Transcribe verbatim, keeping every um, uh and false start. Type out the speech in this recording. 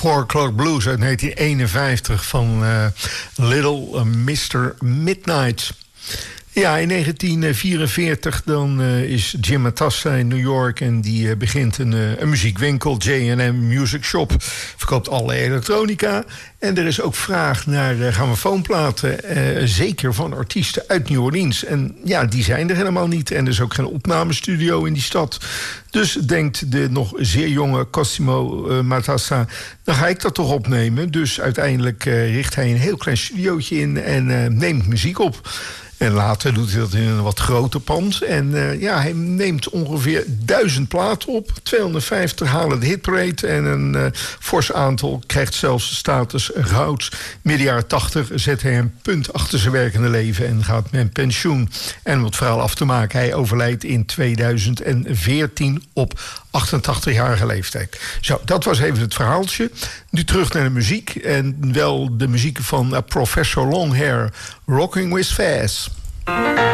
Four O'Clock Blues uit negentien eenenvijftig van uh, Little mister Midnight. Ja, in negentien vierenveertig dan uh, is Jim Matassa in New York en die uh, begint een, uh, een muziekwinkel, J and M Music Shop. Verkoopt alle elektronica. En er is ook vraag naar uh, grammofoonplaten, uh, zeker van artiesten uit New Orleans. En ja, die zijn er helemaal niet. En er is ook geen opnamestudio in die stad. Dus denkt de nog zeer jonge Cosimo uh, Matassa, dan ga ik dat toch opnemen. Dus uiteindelijk uh, richt hij een heel klein studiootje in en uh, neemt muziek op. En later doet hij dat in een wat groter pand. En uh, ja, hij neemt ongeveer duizend platen op. tweehonderdvijftig halen de hitparade. En een uh, fors aantal krijgt zelfs de status goud. Midden jaren tachtig zet hij een punt achter zijn werkende leven en gaat met pensioen. En om het verhaal af te maken, hij overlijdt in tweeduizend veertien op achtentachtigjarige leeftijd. Zo, dat was even het verhaaltje. Nu terug naar de muziek. En wel de muziek van uh, Professor Longhair, Rocking with Faz.